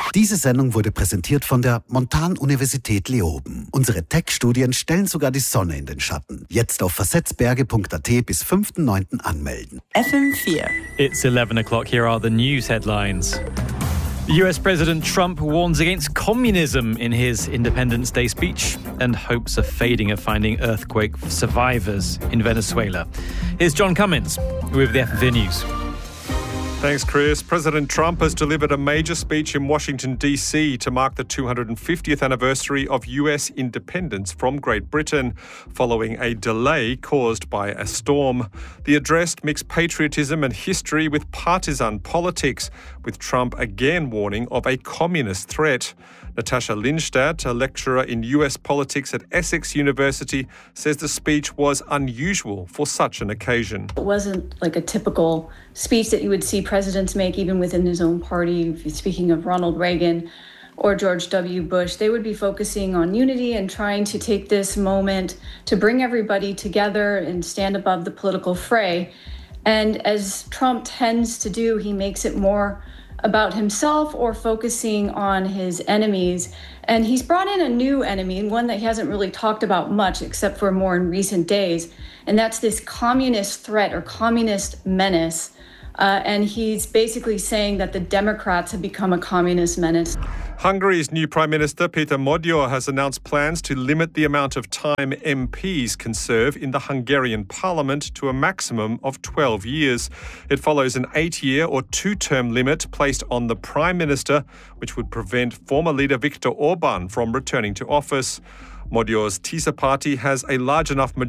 Diese Sendung wurde präsentiert von der Montan-Universität Leoben. Unsere Tech-Studien stellen sogar die Sonne in den Schatten. Jetzt auf versetzberge.at bis 5.9. anmelden. FM4. It's 11 o'clock. Here are the news headlines. US President Trump warns against communism in his Independence Day speech and hopes are fading of finding earthquake survivors in Venezuela. Here's John Cummins with the FNV News. Thanks, Chris. President Trump has delivered a major speech in Washington, D.C. to mark the 250th anniversary of US independence from Great Britain, following a delay caused by a storm. The address mixed patriotism and history with partisan politics, with Trump again warning of a communist threat. Natasha Lindstadt, a lecturer in US politics at Essex University, says the speech was unusual for such an occasion. It wasn't like a typical speech that you would see presidents make, even within his own party. Speaking of Ronald Reagan or George W. Bush, they would be focusing on unity and trying to take this moment to bring everybody together and stand above the political fray. And as Trump tends to do, he makes it more about himself or focusing on his enemies. And he's brought in a new enemy, one that he hasn't really talked about much except for more in recent days. And that's this communist threat or communist menace. And he's basically saying that the Democrats have become a communist menace. Hungary's new Prime Minister, Peter Magyar, has announced plans to limit the amount of time MPs can serve in the Hungarian parliament to a maximum of 12 years. It follows an 8-year or 2-term limit placed on the Prime Minister, which would prevent former leader Viktor Orban from returning to office. Magyar's TISA party has a large enough majority